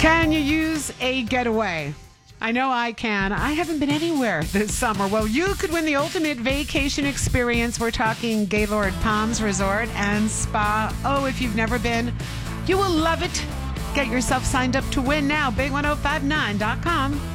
Can you use a getaway? I know I can. I haven't been anywhere this summer. Well, you could win the ultimate vacation experience. We're talking Gaylord Palms Resort and Spa. Oh, if you've never been, you will love it. Get yourself signed up to win now. Big1059.com.